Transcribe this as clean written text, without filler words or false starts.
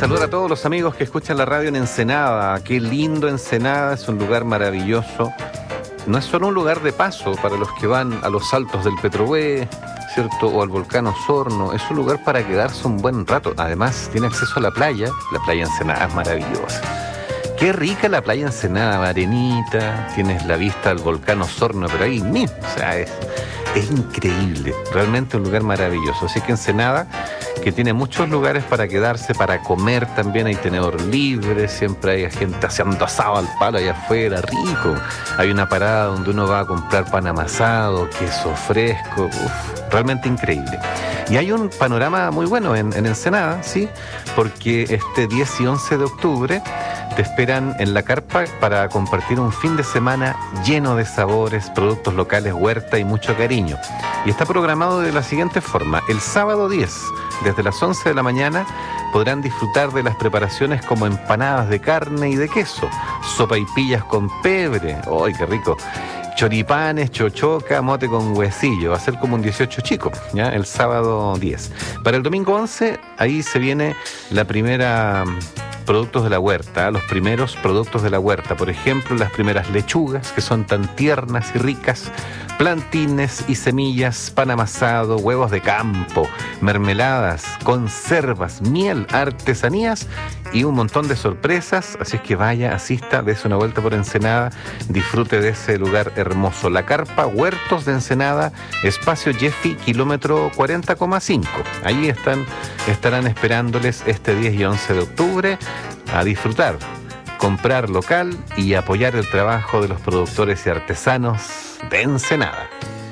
saludar a todos los amigos que escuchan la radio en Ensenada. Qué lindo Ensenada, es un lugar maravilloso. No es solo un lugar de paso para los que van a los Saltos del Petrohue, ¿cierto? O al volcán Osorno. Es un lugar para quedarse un buen rato. Además, tiene acceso a la playa. La playa Ensenada es maravillosa. Qué rica la playa Ensenada, arenita. Tienes la vista al volcán Osorno, pero ahí mismo, o sea, es increíble. Realmente un lugar maravilloso. Así que Ensenada, que tiene muchos lugares para quedarse, para comer también, hay tenedor libre, siempre hay gente haciendo asado al palo allá afuera, rico. Hay una parada donde uno va a comprar pan amasado, queso fresco, realmente increíble. Y hay un panorama muy bueno en Ensenada, ¿sí? Porque este 10 y 11 de octubre te esperan en la carpa para compartir un fin de semana lleno de sabores, productos locales, huerta y mucho cariño. Y está programado de la siguiente forma. El sábado 10, desde las 11 de la mañana, podrán disfrutar de las preparaciones como empanadas de carne y de queso, sopaipillas con pebre, ¡ay, qué rico!, choripanes, chochoca, mote con huesillo. Va a ser como un 18 chico, ¿ya? El sábado 10. Para el domingo 11, ahí se viene la primera... productos de la huerta, los primeros productos de la huerta, por ejemplo, las primeras lechugas, que son tan tiernas y ricas, plantines y semillas, pan amasado, huevos de campo, mermeladas, conservas, miel, artesanías y un montón de sorpresas. Así es que vaya, asista, dése una vuelta por Ensenada, disfrute de ese lugar hermoso. La carpa Huertos de Ensenada, espacio Jeffy, kilómetro 40,5. Ahí estarán esperándoles este 10 y 11 de octubre a disfrutar, comprar local y apoyar el trabajo de los productores y artesanos de Ensenada.